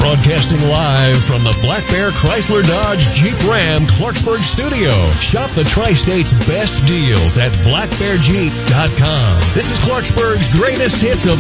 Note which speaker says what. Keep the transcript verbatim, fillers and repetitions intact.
Speaker 1: Broadcasting live from the Black Bear Chrysler Dodge Jeep Ram Clarksburg studio. Shop the Tri-State's best deals at black bear jeep dot com. This is Clarksburg's greatest hits of